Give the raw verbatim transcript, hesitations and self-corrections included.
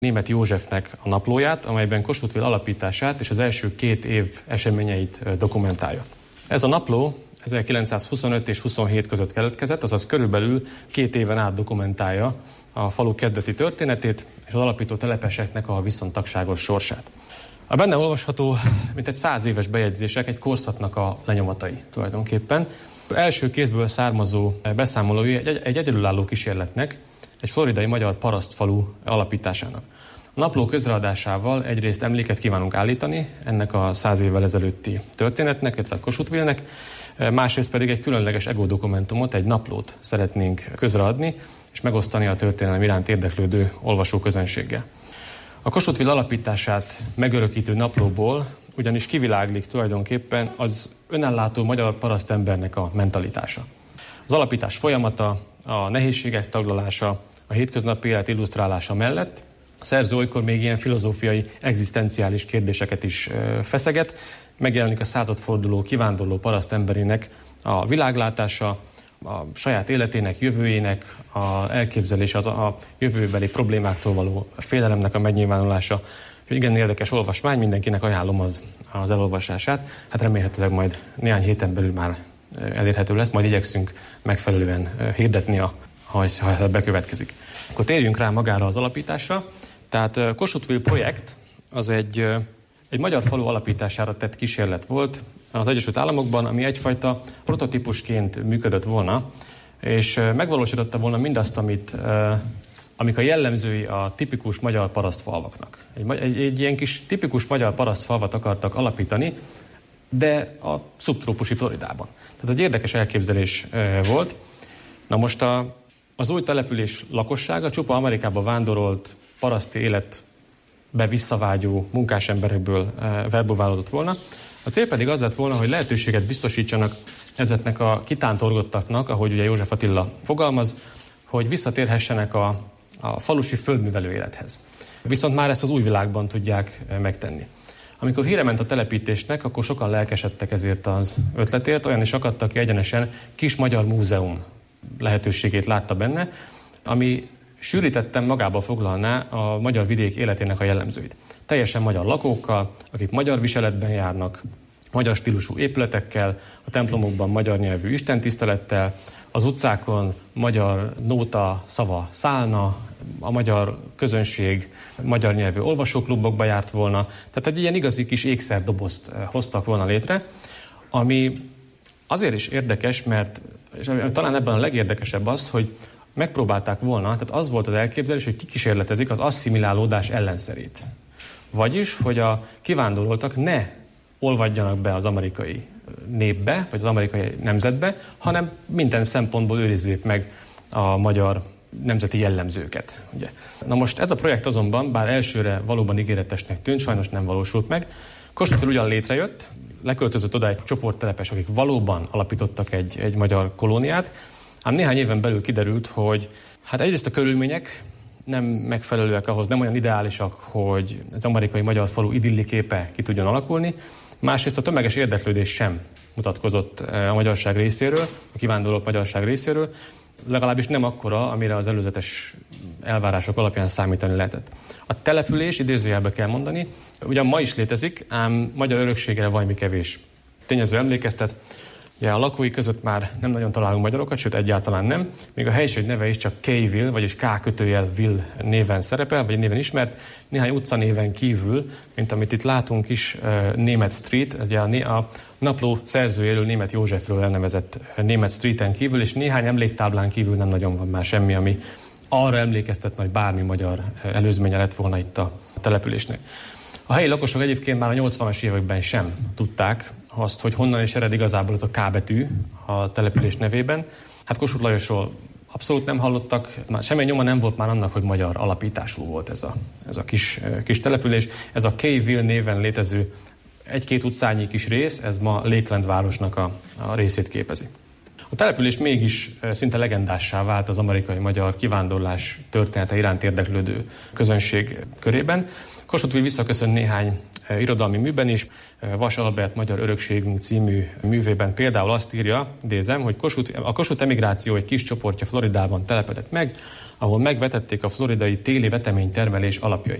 Németh Józsefnek a naplóját, amelyben Kossuth-Will alapítását és az első két év eseményeit dokumentálja. Ez a napló ezerkilencszázhuszonöt és huszonhét között keletkezett, azaz körülbelül két éven át dokumentálja a falu kezdeti történetét és az alapító telepeseknek a viszontagságos sorsát. A benne olvasható mintegy száz éves bejegyzések egy korszaknak a lenyomatai tulajdonképpen. Az első kézből származó beszámolói egy, egy egyedülálló kísérletnek, egy floridai magyar parasztfalu alapításának. A napló közreadásával egyrészt emléket kívánunk állítani ennek a száz évvel ezelőtti történetnek, illetve Kossuth-Willnek, másrészt pedig egy különleges ego dokumentumot, egy naplót szeretnénk közreadni, és megosztani a történelem iránt érdeklődő olvasóközönséggel. A Kossuth-Will alapítását megörökítő naplóból ugyanis kiviláglik tulajdonképpen az önellátó magyar parasztembernek a mentalitása. Az alapítás folyamata, a nehézségek taglalása, a hétköznapi élet illusztrálása mellett a szerző olykor még ilyen filozófiai, egzisztenciális kérdéseket is feszeget. Megjelenik a századforduló kivándorló parasztemberének a világlátása, a saját életének, jövőjének, a elképzelés, az a jövőbeli problémáktól való félelemnek a megnyilvánulása. Igen érdekes olvasmány, mindenkinek ajánlom az, az elolvasását. Hát remélhetőleg majd néhány héten belül már elérhető lesz, majd igyekszünk megfelelően hirdetni, a, ha ez bekövetkezik. Akkor térjünk rá magára az alapításra. Tehát Kossuth-Will projekt az egy, egy magyar falu alapítására tett kísérlet volt az Egyesült Államokban, ami egyfajta prototípusként működött volna, és megvalósította volna mindazt, amit, amik a jellemzői a tipikus magyar parasztfalvaknak. Egy, egy, egy ilyen kis tipikus magyar parasztfalvat akartak alapítani, de a szubtrópusi Floridában. Tehát egy érdekes elképzelés volt. Na most a, az új település lakossága csupa Amerikába vándorolt paraszti életbe visszavágyó munkásemberekből verboválódott volna. A cél pedig az lett volna, hogy lehetőséget biztosítsanak ezeknek a kitántorgottaknak, ahogy ugye József Attila fogalmaz, hogy visszatérhessenek a, a falusi földművelő élethez. Viszont már ezt az új világban tudják megtenni. Amikor híre ment a telepítésnek, akkor sokan lelkesedtek ezért az ötletért, olyan is akadtak, aki egyenesen kis magyar múzeum lehetőségét látta benne, ami sűrítetten magába foglalná a magyar vidék életének a jellemzőit. Teljesen magyar lakókkal, akik magyar viseletben járnak, magyar stílusú épületekkel, a templomokban magyar nyelvű istentisztelettel, az utcákon magyar nóta szava szálna, a magyar közönség magyar nyelvű olvasóklubokba járt volna. Tehát egy ilyen igazi kis ékszerdobozt hoztak volna létre, ami azért is érdekes, mert és talán ebben a legérdekesebb az, hogy megpróbálták volna, tehát az volt az elképzelés, hogy kikísérletezik az asszimilálódás ellenszerét. Vagyis, hogy a kivándoroltak ne olvadjanak be az amerikai népbe, vagy az amerikai nemzetbe, hanem minden szempontból őrizzék meg a magyar nemzeti jellemzőket. Ugye. Na most ez a projekt azonban, bár elsőre valóban ígéretesnek tűnt, sajnos nem valósult meg. Kossuth-Will ugyan létrejött, leköltözött oda egy csoport telepes, akik valóban alapítottak egy, egy magyar kolóniát, ám néhány éven belül kiderült, hogy hát egyrészt a körülmények nem megfelelőek ahhoz, nem olyan ideálisak, hogy az amerikai magyar falu idilli képe ki tudjon alakulni, másrészt a tömeges érdeklődés sem mutatkozott a magyarság részéről, a kivándorló magyarság részéről, legalábbis nem akkora, amire az előzetes elvárások alapján számítani lehetett. A település, idézőjelbe kell mondani, ugyan ma is létezik, ám magyar örökségre valami kevés tényező emlékeztet. Ja, a lakói között már nem nagyon találunk magyarokat, sőt egyáltalán nem. Még a helység neve is csak K-Will, vagyis K kötőjel Will néven szerepel, vagy néven ismert. Néhány utcanéven kívül, mint amit itt látunk is, Németh Street, ez a napló szerzőjéről, Németh Józsefről elnevezett Németh Streeten kívül, és néhány emléktáblán kívül nem nagyon van már semmi, ami arra emlékeztetne, hogy bármi magyar előzménye lett volna itt a településnek. A helyi lakosok egyébként már a nyolcvanas években sem tudták azt, hogy honnan is ered igazából az a K betű a település nevében. Hát Kossuth Lajosról abszolút nem hallottak, már semmi nyoma nem volt már annak, hogy magyar alapítású volt ez a, ez a kis, kis település. Ez a K-Will néven létező egy-két utcányi kis rész, ez ma Lakeland városnak a, a részét képezi. A település mégis szinte legendássá vált az amerikai-magyar kivándorlás története iránt érdeklődő közönség körében. Kossuth-Will visszaköszön néhány irodalmi műben is. Vas Albert Magyar örökségünk című művében például azt írja, idézem, hogy Kossuth, a Kossuth emigráció egy kis csoportja Floridában telepedett meg, ahol megvetették a floridai téli veteménytermelés alapjait.